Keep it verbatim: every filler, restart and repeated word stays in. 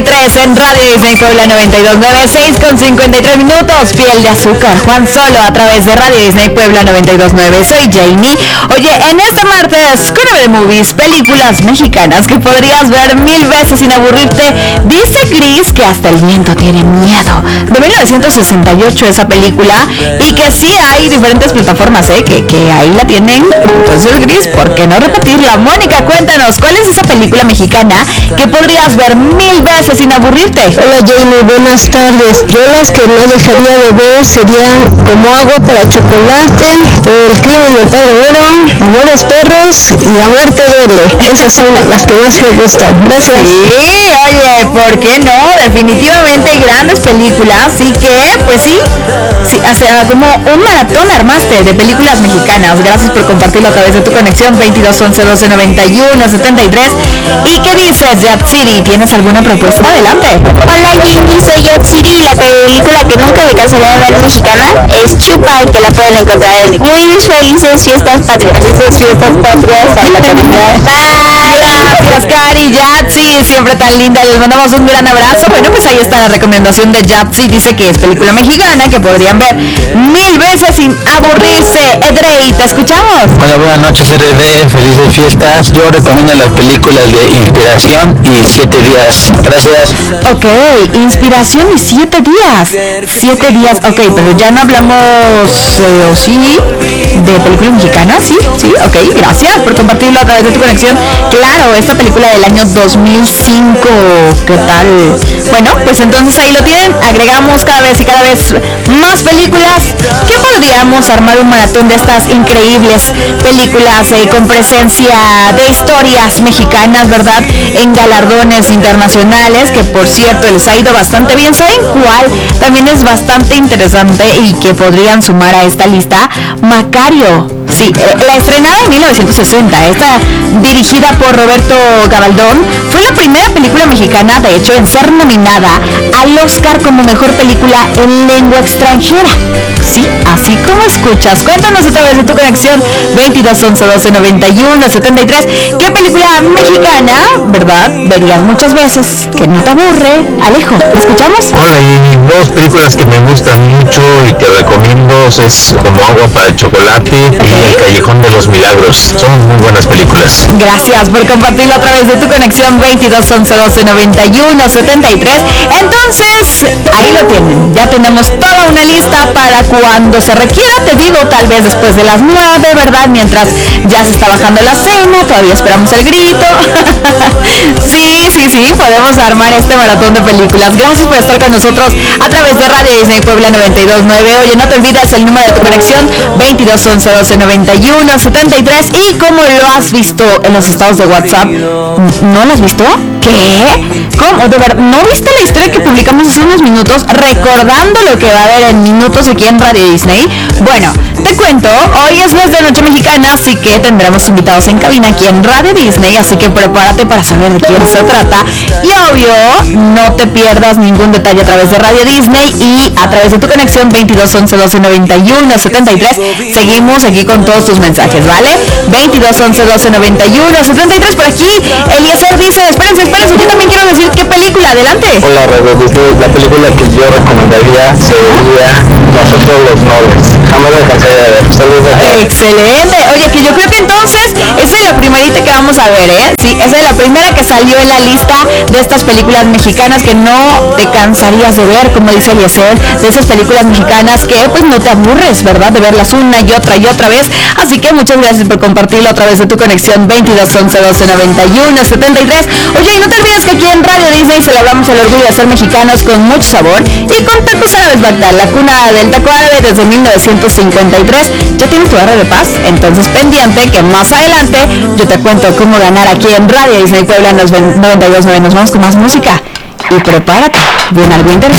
tres en Radio Disney Puebla noventa y dos punto nueve, seis con cincuenta y tres minutos. Piel de azúcar, Juan Solo a través de Radio Disney Puebla noventa y dos punto nueve. Soy Jamie. Oye, en este martes, con de movies, películas mexicanas que podrías ver mil veces sin aburrirte. Dice Gris que hasta el viento tiene miedo. De mil novecientos sesenta y ocho esa película, y que sí hay diferentes plataformas, ¿eh? Que, que ahí la tienen. Entonces, Gris, ¿por qué no repetirla? Mónica, cuéntanos, ¿cuál es esa película mexicana que podrías ver mil veces sin aburrirte? Hola Jamie, buenas tardes. Yo las que no dejaría de ver serían Como agua para chocolate, El crimen del padre Oro, Amores perros y La muerte duele. Esas son las que más me gustan. Gracias. Sí, oye, ¿por qué no? Definitivamente grandes películas, y que, pues sí, sí, o sea, como un maratón armaste de películas mexicanas. Gracias por compartirlo a través de tu conexión veintidós once doce noventa y uno setenta y tres. ¿Y qué dices, Yatsiri? ¿Tienes alguna propuesta? Adelante. Hola Jamie, soy Yatsiri. La película que nunca me cansaría de ver mexicana es Chupa, que la pueden encontrar en muy felices fiestas patrias. Felices fiestas patrias a la comunidad. Gracias, Cari, Yatsi, siempre tan linda. Les mandamos un gran abrazo. Bueno, pues ahí está la recomendación de Yatsi. Dice que es película mexicana que podrían ver mil veces sin aburrirse. Edrey, ¿te escuchamos? Hola, buenas noches, R D, felices fiestas. Yo recomiendo las películas de Inspiración y Siete Días. Gracias. Ok, Inspiración y Siete Días. Siete Días, ok, pero ya no hablamos, eh, o sí, de película mexicana, sí, sí, ok, gracias por compartirlo a través de tu conexión. Claro, esta película del año dos mil cinco, ¿qué tal? Bueno, pues entonces ahí lo tienen. Agregamos cada vez y cada vez más películas. ¿Qué podríamos armar un maratón de estas increíbles películas eh, con presencia de historias mexicanas, ¿verdad? En galardones internacionales, que por cierto les ha ido bastante bien. ¿Saben cuál? También es bastante interesante y que podrían sumar a esta lista. Macario. Sí, eh, la estrenada en mil novecientos sesenta, esta dirigida por Roberto Gabaldón, fue la primera película mexicana, de hecho, en ser nominada al Oscar como mejor película en lengua extranjera. Sí, así como escuchas. Cuéntanos a través de tu conexión veintidós once doce noventa y uno setenta y tres. ¿Qué película mexicana, verdad, verías muchas veces, que no te aburre? Alejo, ¿te escuchamos? Hola, y dos películas que me gustan mucho y que recomiendo es Como agua para el chocolate y El Callejón de los Milagros. Son muy buenas películas. Gracias por compartirlo a través de tu conexión veintidós once doce noventa y uno setenta y tres. Entonces, ahí lo tienen. Ya tenemos toda una lista para cuando se requiera. Te digo, tal vez después de las nueve, ¿verdad? Mientras ya se está bajando la cena, todavía esperamos el grito. Sí, sí, sí, podemos armar este maratón de películas. Gracias por estar con nosotros a través de Radio Disney Puebla noventa y dos punto nueve. Oye, no te olvides el número de tu conexión veintidós once doce noventa y uno setenta y tres. Y como lo has visto en los estados de WhatsApp, ¿no lo has visto? ¿Qué? ¿Cómo? ¿De verdad? ¿No viste la historia que publicamos hace unos minutos recordando lo que va a haber en minutos aquí en Radio Disney? Bueno, te cuento, hoy es mes de Noche Mexicana, así que tendremos invitados en cabina aquí en Radio Disney, así que prepárate para saber de quién se trata. Y obvio, no te pierdas ningún detalle a través de Radio Disney y a través de tu conexión veintidós once doce noventa y uno setenta y tres. Seguimos aquí con todos tus mensajes, ¿vale? veintidós once doce noventa y uno setenta y tres. Por aquí, Eliezer dice, espérense, espérense, yo también quiero decir qué película, adelante. Hola, Radio Disney. La película que yo recomendaría sería Nosotros los Nobles. Jamás me cansaría de ver. Saludos. Excelente. Oye, que yo creo que entonces esa es la primerita que vamos a ver, ¿eh? Sí, esa es la primera que salió en la lista de estas películas mexicanas que no te cansarías de ver, como dice Eliezer, de esas películas mexicanas que pues no te aburres, ¿verdad? De verlas una y otra y otra vez. Así que muchas gracias por compartirlo a través de tu conexión veintidós once doce noventa y uno setenta y tres. Oye, y no te olvides que aquí en Radio Disney celebramos el orgullo de ser mexicanos con mucho sabor y con Tacos Árabes Bagdad, la cuna del taco árabe desde mil novecientos cincuenta y tres. ¿Ya tienes tu barra de paz? Entonces pendiente que más adelante yo te cuento cómo ganar aquí en Radio Disney Puebla noventa y dos punto nueve. Nos vamos con más música y prepárate, viene algo interesante.